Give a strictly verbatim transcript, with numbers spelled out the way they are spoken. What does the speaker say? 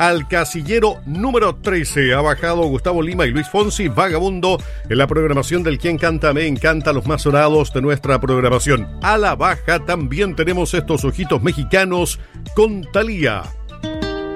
al casillero número trece. Ha bajado Gustavo Lima y Luis Fonsi, Vagabundo, en la programación del Quien Canta Me Encanta, los más sonados de nuestra programación. A la baja también tenemos estos ojitos mexicanos con Thalía.